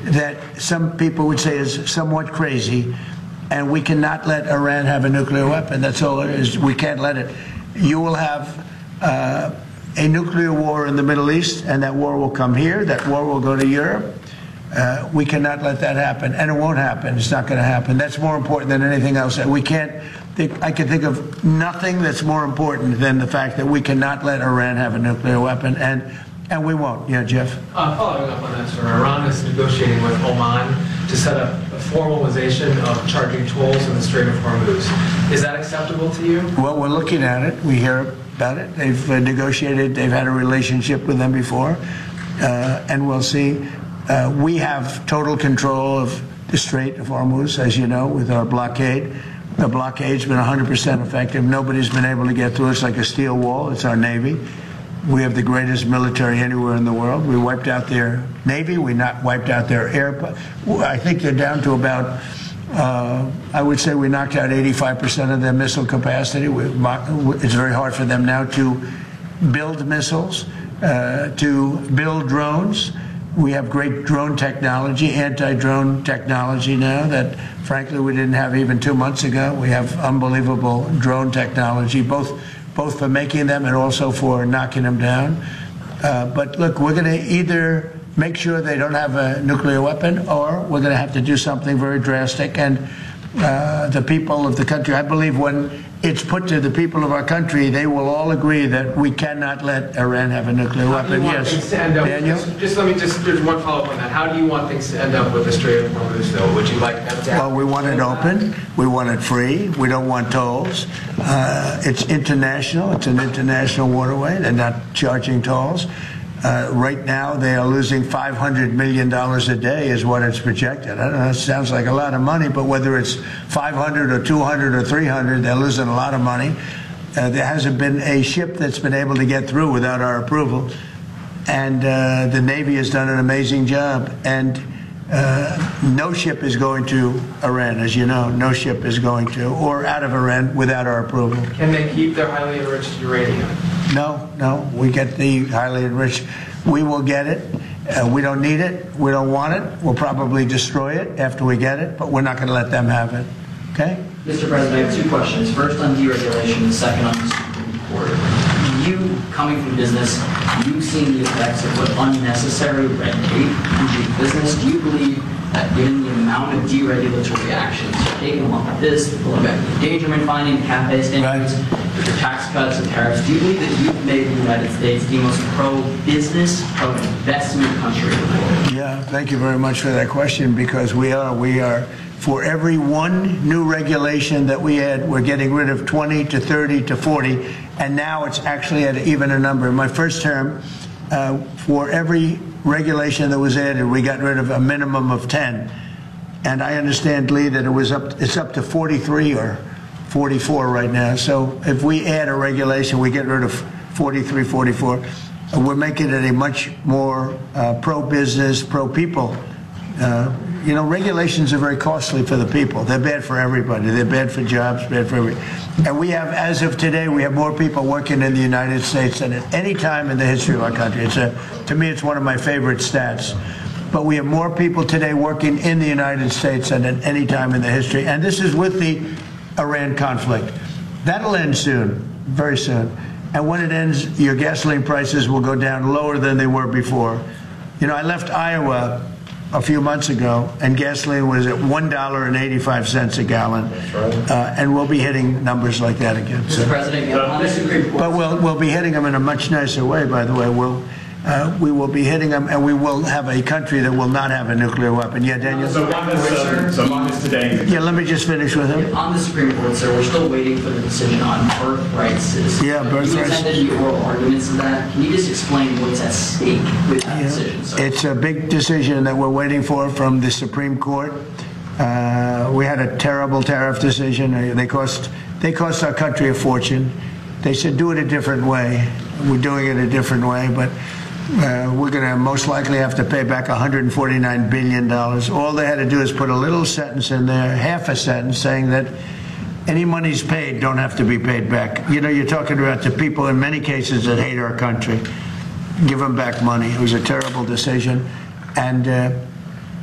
that some people would say is somewhat crazy, and we cannot let Iran have a nuclear weapon. That's all it is. We can't let it. You will have a nuclear war in the Middle East, and that war will come here. That war will go to Europe. We cannot let that happen, and it won't happen. It's not going to happen. That's more important than anything else. We can't think. I can think of nothing that's more important than the fact that we cannot let Iran have a nuclear weapon, and we won't. Yeah, Jeff. Following up on that, sir, Iran is negotiating with Oman to set up a formalization of charging tolls in the Strait of Hormuz. Is that acceptable to you? Well, we're looking at it. We hear about it. They've negotiated. They've had a relationship with them before, and we'll see. We have total control of the Strait of Hormuz, as you know, with our blockade. The blockade's been 100% effective. Nobody's been able to get through. It's like a steel wall. It's our Navy. We have the greatest military anywhere in the world. We wiped out their Navy. We not wiped out their air. I think they're down to about, I would say we knocked out 85% of their missile capacity. It's very hard for them now to build missiles, to build drones. We have great drone technology, anti-drone technology now that, frankly, we didn't have even 2 months ago. We have unbelievable drone technology, both for making them and also for knocking them down. But look, we're going to either make sure they don't have a nuclear weapon, or we're going to have to do something very drastic. And the people of the country, I believe when it's put to the people of our country, they will all agree that we cannot let Iran have a nuclear weapon. Yes, Daniel? There's one follow-up on that. How do you want things to end up with the Strait of Hormuz, though? Would you like them to have... Well, we want it open. We want it free. We don't want tolls. It's international. It's an international waterway. They're not charging tolls. Right now, they are losing $500 million a day is what it's projected. I don't know, it sounds like a lot of money, but whether it's 500 or 200 or 300, they're losing a lot of money. There hasn't been a ship that's been able to get through without our approval. And the Navy has done an amazing job. And no ship is going to Iran, as you know. No ship is going to, or out of Iran without our approval. Can they keep their highly enriched uranium? No, we get the highly enriched. We will get it. We don't need it. We don't want it. We'll probably destroy it after we get it, but we're not going to let them have it. Okay? Mr. President, I have 2 questions. First on deregulation, and second on the Supreme Court. You, coming from business, you've seen the effects of what unnecessary red tape can do to business. Do you believe that given the amount of deregulatory actions taken along with this, the pulling back the endangerment finding, the CAFE standards, the tax cuts and tariffs, do you believe that you've made the United States the most pro-business, pro-investment country in the world? Yeah, thank you very much for that question, because we are. For every one new regulation that we add, we're getting rid of 20 to 30 to 40, and now it's actually at even a number. In my first term, for every regulation that was added, we got rid of a minimum of 10. And I understand, Lee, that it's up to 43 or 44 right now. So if we add a regulation, we get rid of 43, 44. We're making it a much more pro-business, pro-people. Regulations are very costly for the people. They're bad for everybody. They're bad for jobs, bad for everybody. And we have, as of today, we have more people working in the United States than at any time in the history of our country. To me, it's one of my favorite stats. But we have more people today working in the United States than at any time in the history. And this is with the Iran conflict. That'll end soon, very soon. And when it ends, your gasoline prices will go down lower than they were before. I left Iowa a few months ago, and gasoline was at $1.85 a gallon. That's right. And we'll be hitting numbers like that again. Mr. President, on the Supreme Court. But we'll be hitting them in a much nicer way, by the way. We will be hitting them, and we will have a country that will not have a nuclear weapon. Yeah, Daniel? So one is today. Yeah, let me just finish with him. On the Supreme Court, sir, we're still waiting for the decision on birthright citizenship. Yeah, birthrights. You attended the oral arguments of that. Can you just explain what's at stake with that decision, sir? It's a big decision that we're waiting for from the Supreme Court. We had a terrible tariff decision. They cost our country a fortune. They said do it a different way. We're doing it a different way, but we're going to most likely have to pay back $149 billion. All they had to do is put a little sentence in there, half a sentence, saying that any monies paid don't have to be paid back. You're talking about the people in many cases that hate our country. Give them back money. It was a terrible decision. And